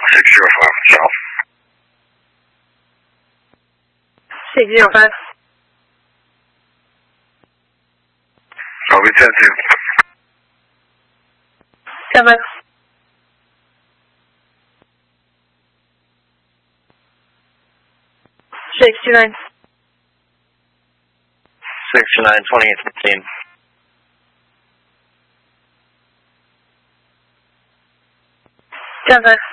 605, south. 605. I'll be 10-2. Cover. 629. 629, 2815. Cover.